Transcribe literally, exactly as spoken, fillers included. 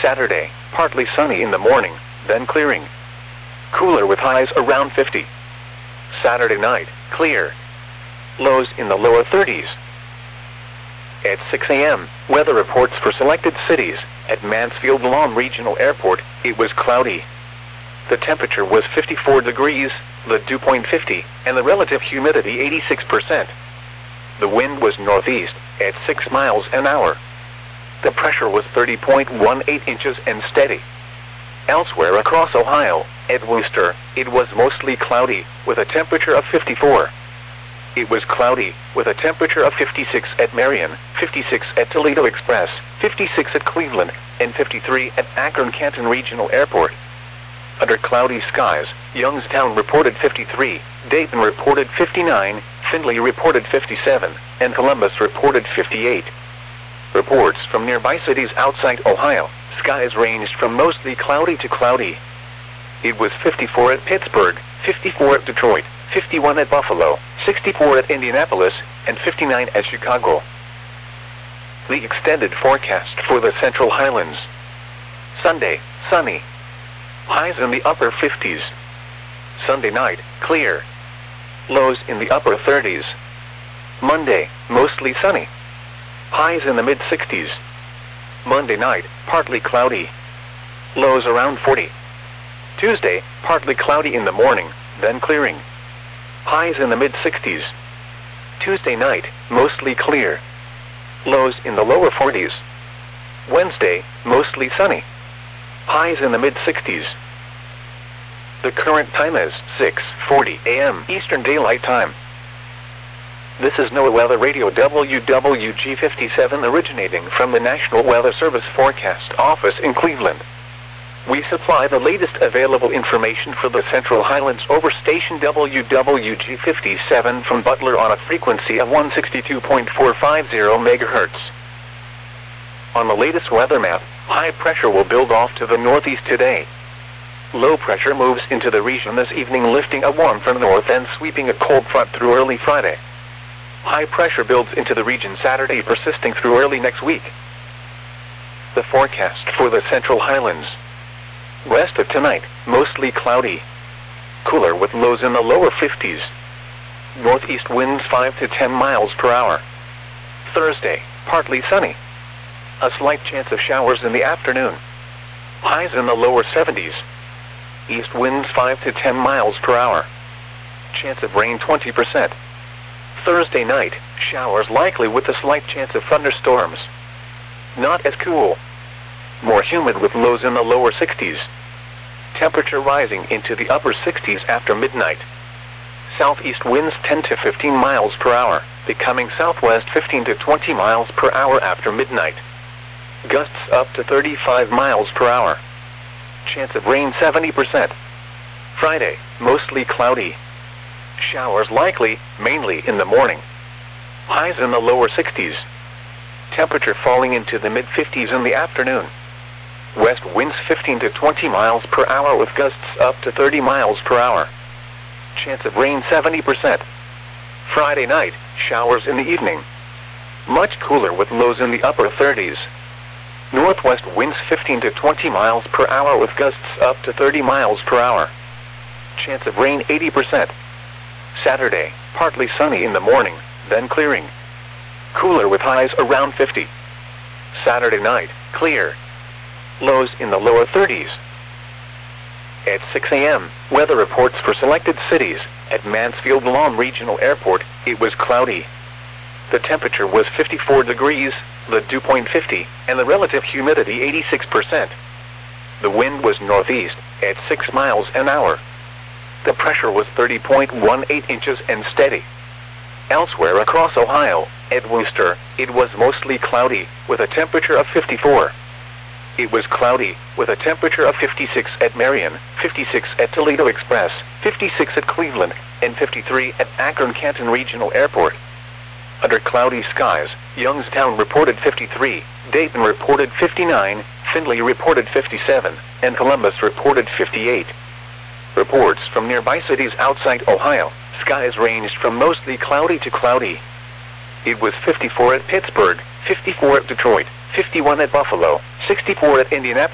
Saturday, partly sunny in the morning, then clearing. Cooler with highs around fifty. Saturday night, clear. Lows in the lower thirties. At six A M, weather reports for selected cities. At Mansfield Lawn Regional Airport, it was cloudy. The temperature was fifty-four degrees, the dew point fifty, and the relative humidity eighty-six percent. The wind was northeast, at six miles an hour. The pressure was thirty point one eight inches and steady. Elsewhere across Ohio, at Wooster, it was mostly cloudy, with a temperature of fifty-four. It was cloudy, with a temperature of fifty-six at Marion, fifty-six at Toledo Express, fifty-six at Cleveland, and fifty-three at Akron-Canton Regional Airport. Under cloudy skies, Youngstown reported fifty-three, Dayton reported fifty-nine, Findlay reported fifty-seven, and Columbus reported fifty-eight. Reports from nearby cities outside Ohio, skies ranged from mostly cloudy to cloudy. It was fifty-four at Pittsburgh, fifty-four at Detroit, fifty-one at Buffalo, sixty-four at Indianapolis, and fifty-nine at Chicago. The extended forecast for the Central Highlands. Sunday, sunny. Highs in the upper fifties. Sunday night, clear. Lows in the upper thirties. Monday, mostly sunny. Highs in the mid-sixties. Monday night, partly cloudy. Lows around forty. Tuesday, partly cloudy in the morning, then clearing. Highs in the mid-sixties. Tuesday night, mostly clear. Lows in the lower forties. Wednesday, mostly sunny. Highs in the mid-sixties. The current time is six forty A M Eastern Daylight Time. This is NOAA Weather Radio W W G fifty-seven originating from the National Weather Service Forecast Office in Cleveland. We supply the latest available information for the Central Highlands over station W W G fifty-seven from Butler on a frequency of one sixty-two point four five zero megahertz. On the latest weather map, high pressure will build off to the northeast today. Low pressure moves into the region this evening, lifting a warm from the north and sweeping a cold front through early Friday. High pressure builds into the region Saturday, persisting through early next week. The forecast for the Central Highlands. West of tonight, mostly cloudy. Cooler with lows in the lower fifties. Northeast winds five to ten miles per hour. Thursday, partly sunny. A slight chance of showers in the afternoon. Highs in the lower seventies. East winds five to ten miles per hour. Chance of rain twenty percent. Thursday night, showers likely with a slight chance of thunderstorms. Not as cool. More humid with lows in the lower sixties. Temperature rising into the upper sixties after midnight. Southeast winds ten to fifteen miles per hour, becoming southwest fifteen to twenty miles per hour after midnight. Gusts up to thirty-five miles per hour. Chance of rain seventy percent. Friday, mostly cloudy. Showers likely, mainly in the morning. Highs in the lower sixties. Temperature falling into the mid-fifties in the afternoon. West winds fifteen to twenty miles per hour with gusts up to thirty miles per hour. Chance of rain seventy percent. Friday night, showers in the evening. Much cooler with lows in the upper thirties. Northwest winds fifteen to twenty miles per hour with gusts up to thirty miles per hour. Chance of rain eighty percent. Saturday, partly sunny in the morning, then clearing. Cooler with highs around fifty. Saturday night, clear. Lows in the lower thirties. At six A M, weather reports for selected cities. At Mansfield Lawn Regional Airport, it was cloudy. The temperature was fifty-four degrees, the dew point fifty, and the relative humidity eighty-six percent. The wind was northeast, at six miles an hour. The pressure was thirty point one eight inches and steady. Elsewhere across Ohio, at Wooster, it was mostly cloudy, with a temperature of fifty-four. It was cloudy, with a temperature of fifty-six at Marion, fifty-six at Toledo Express, fifty-six at Cleveland, and fifty-three at Akron-Canton Regional Airport. Under cloudy skies, Youngstown reported fifty-three, Dayton reported fifty-nine, Findlay reported fifty-seven, and Columbus reported fifty-eight. Reports from nearby cities outside Ohio, skies ranged from mostly cloudy to cloudy. It was fifty-four at Pittsburgh, fifty-four at Detroit, fifty-one at Buffalo, sixty-four at Indianapolis,